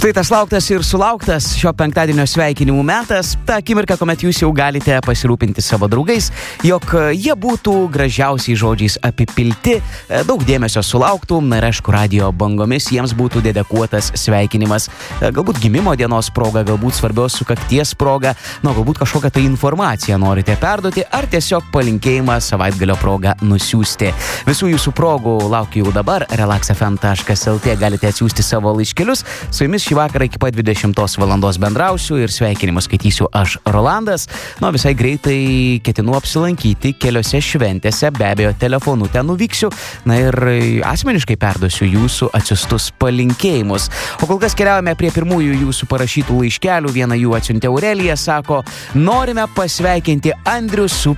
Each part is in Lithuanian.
Štai tas lauktas ir sulauktas šio penktadienio sveikinimų metas. Ta akimirka, kuomet jūs jau galite pasirūpinti savo draugais, jog jie būtų gražiausiais žodžiais apipilti, daug dėmesio sulauktų, ir aišku, radio bangomis jiems būtų dedikuotas sveikinimas. Galbūt gimimo dienos proga, galbūt svarbios sukakties proga, galbūt kažkokią tai informaciją norite perduoti, ar tiesiog palinkėjimą savaitgalio progą nusiųsti. Visų jūsų progų laukiu jau dabar. relaxfm.lt galite atsiųsti savo laiškelius. Su jumis šį vakarą iki pat 20 valandos bendrausiu ir sveikinimus skaitysiu aš, Rolandas. Visai greitai ketinu apsilankyti keliose šventėse, be abejo telefonu ten nuvyksiu, ir asmeniškai perduosiu jūsų atsiustus palinkėjimus. O kol kas keliaujame prie pirmųjų jūsų parašytų laiškelių. Vieną jų atsiuntė Aurelija, sako, norime pasveikinti Andrių su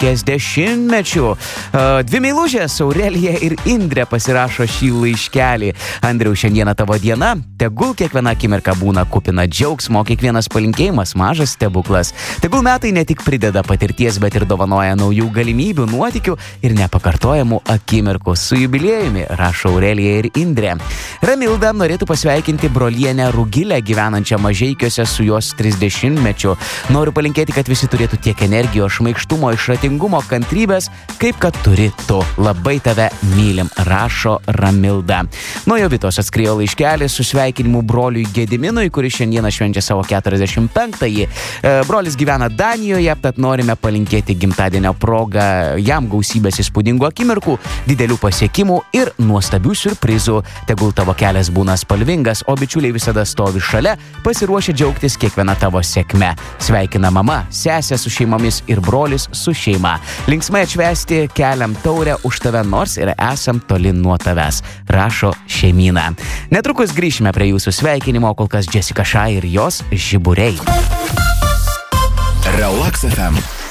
50-mečiu. Dvi meilužės, Aurelija ir Indrė, pasirašo šį laiškelį. Andriau, šiandieną tavo diena, tegul kiekviena akimirka būna kupina džiaugsmo, kiekvienas palinkėjimas mažas stebuklas. Tegul metai ne tik prideda patirties, bet ir dovanoja naujų galimybių, nuotykių ir nepakartojamų akimirkų. Su jubiliejumi, rašo Aurelija ir Indrė. Ramilda norėtų pasveikinti brolienę Rugilę, gyvenančią Mažeikiuose su jos 30-mečiu. Noriu palinkėti, kad visi turėtų tiek energijos, šmaikštumo, išradingumo, kantrybės, kaip kad turi tu. Labai tave mylim, rašo Ramilda. Nuo Jovitos atskriejo laiškelis su sveikinimu broliui Gediminui, kuris šiandieną švenčia savo 45-ąjį. Brolis gyvena Danijoje, tad norime palinkėti gimtadienio progą jam gausybės įspūdingų akimirkų, didelių pasiekimų ir nuostabių siurprizų. Tegul tavo kelias būna spalvingas, o bičiuliai visada stovi šalia, pasiruošę džiaugtis kiekviena tavo sėkme. Sveikina mama, sesė su šeimomis ir brolis su šeima. Linksmai atšvęsti, keliam taurę už tave, nors ir esam toli nuo tavęs, rašo šeimyna. Netrukus grįšime prie jūsų sveikinimo, kol kas Jessica Shy ir jos Žiburiai. Relax FM.